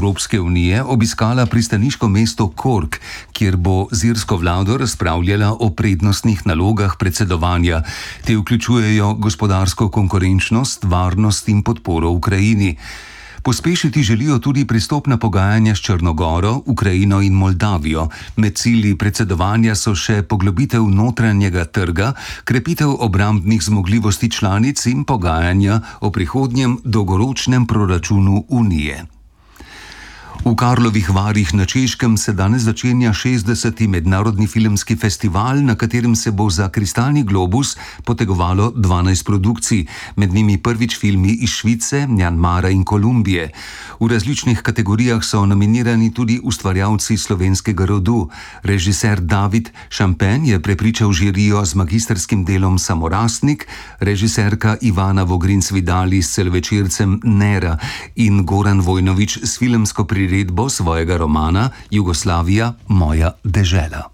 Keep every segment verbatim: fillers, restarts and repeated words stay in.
Evropske unije obiskala pristaniško mesto Cork, kjer bo z irsko vlado razpravljala o prednostnih nalogah predsedovanja. Te vključujejo gospodarsko konkurenčnost, varnost in podporo Ukrajini. Pospešiti želijo tudi pristopna pogajanja s Črno goro, Ukrajino in Moldavijo. Med cilji predsedovanja so še poglobitev notranjega trga, krepitev obrambnih zmogljivosti članic in pogajanja o prihodnjem dolgoročnem proračunu Unije. V Karlovih Varih na Češkem se danes začenja šestdeseti mednarodni filmski festival, na katerem se bo za Kristalni globus potegovalo dvanajst produkcij, med njimi prvič filmi iz Švice, Mjanmara in Kolumbije. V različnih kategorijah so nominirani tudi ustvarjalci slovenskega rodu. Režiser David Šampen je prepričal žirijo z magistrskim delom Samorastnik, režiserka Ivana Vogrinc-Vidali s celovečercem Nera in Goran Vojnović s filmsko priredbo svojega romana Jugoslavija, moja dežela.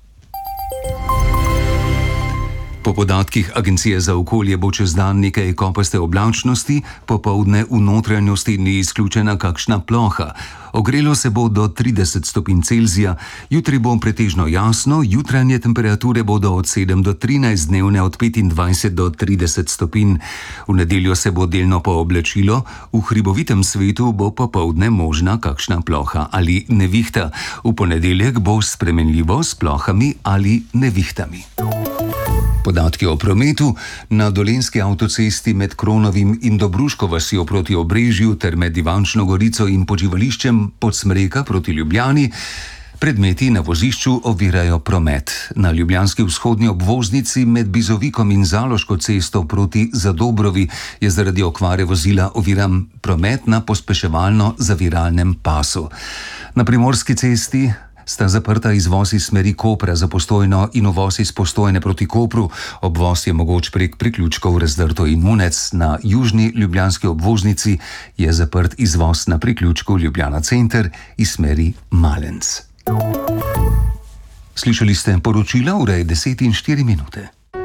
Po podatkih Agencije za okolje bo čez dan nekaj kopaste oblačnosti, popoldne v notranjosti ni izključena kakšna ploha. Ogrelo se bo do trideset stopinj Celzija, jutri bo pretežno jasno, jutranje temperature bodo od sedem do trinajst, dnevne od petindvajset do trideset stopinj. V nedeljo se bo delno pooblačilo, v hribovitem svetu bo popoldne možna kakšna ploha ali nevihta. V ponedeljek bo spremenljivo s plohami ali nevihtami. Podatki o prometu: na Dolenjski avtocesti med Kronovim in Dobruško vasjo proti Obrežju ter med Ivančno Gorico in počivališčem Podsmreka proti Ljubljani predmeti na vozišču ovirajo promet. Na ljubljanski vzhodni obvoznici med Bizovikom in Zaloško cesto proti Zadobrovi je zaradi okvare vozila oviran promet na pospeševalno-zaviralnem pasu. Na Primorski cesti sta zaprta izvoz iz smeri Kopra za Postojno in uvoz iz Postojne proti Kopru. Obvoz je mogoč prek priključkov Razdrto in Munec. Na južni ljubljanski obvoznici je zaprt izvoz na priključku Ljubljana center iz smeri Malenc. Slišali ste poročila, ura je deset in štiri minute.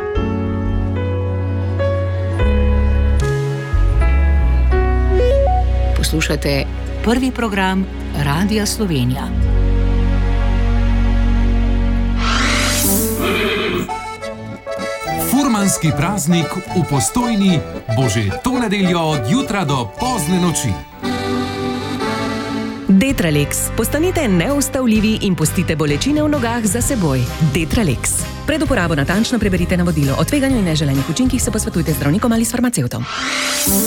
Poslušate prvi program Radia Slovenija. Furmanski praznik v Postojni bo že to nedeljo od jutra do pozne noči. Detralex. Postanite neustavljivi in pustite bolečine v nogah za seboj. Detralex. Pred uporabo natančno preberite navodilo. O tveganju in neželenih učinkih se posvetujte z zdravnikom ali s farmacevtom.